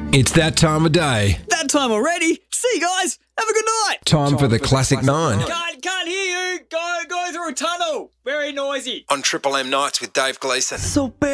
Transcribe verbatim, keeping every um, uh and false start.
It's that time of day. That time already? See you guys. Have a good night. Time, time for the for Classic, the classic Nine. Nine. Can't, can't hear you. Go, go through a tunnel. Very noisy. On Triple M Nights with Dave Gleeson. So bad.